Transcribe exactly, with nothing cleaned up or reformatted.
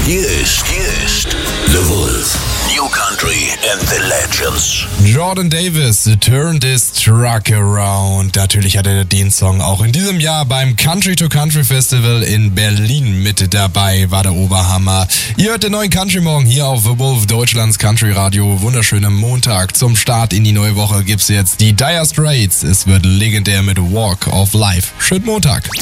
Hier ist, hier ist The Wolf. New Country and the Legends. Jordan Davis, Turn This Truck Around. Natürlich hat er den Song auch in diesem Jahr beim Country to Country Festival in Berlin mit dabei. War der Oberhammer. Ihr hört den neuen Country Morgen hier auf The Wolf, Deutschlands Country Radio. Wunderschönen Montag. Zum Start in die neue Woche gibt's jetzt die Dire Straits. Es wird legendär mit Walk of Life. Schönen Montag.